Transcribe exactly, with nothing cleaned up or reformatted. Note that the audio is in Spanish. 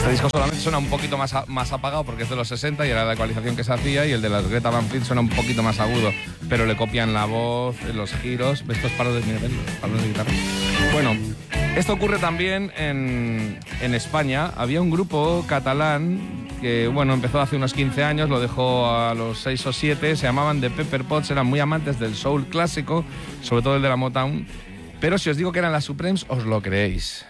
Este disco solamente suena un poquito más, a, más apagado porque es de los sesenta y era la ecualización que se hacía, y el de las Greta Van Fleet suena un poquito más agudo, pero le copian la voz, los giros, estos palos de, mira, ven, palos de guitarra. Bueno, esto ocurre también en, en España. Había un grupo catalán que, bueno, empezó hace unos quince años, lo dejó a los seis o siete, se llamaban The Pepper Pots, eran muy amantes del soul clásico, sobre todo el de la Motown, pero si os digo que eran las Supremes, os lo creéis.